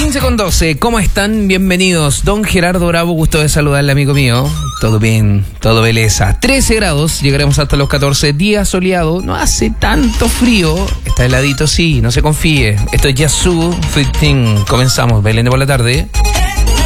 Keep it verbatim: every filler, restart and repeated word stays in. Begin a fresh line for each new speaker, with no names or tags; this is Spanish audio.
quince con doce, ¿cómo están? Bienvenidos. Don Gerardo Bravo, gusto de saludarle, amigo mío. Todo bien, todo belleza. trece grados, llegaremos hasta los catorce. Día soleado, no hace tanto frío. Está heladito, sí, no se confíe. Esto es Yazoo, Free Thing. Comenzamos, Belén de por la tarde.